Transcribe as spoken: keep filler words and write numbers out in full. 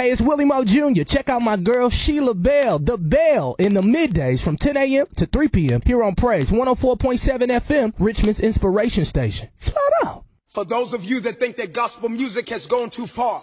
Hey, it's Willie Mo Junior Check out my girl Sheila Bell, The Bell, in the middays from ten a.m. to three p.m. here on Praise one oh four point seven F M, Richmond's inspiration station. Flat out. For those of you that think that gospel music has gone too far,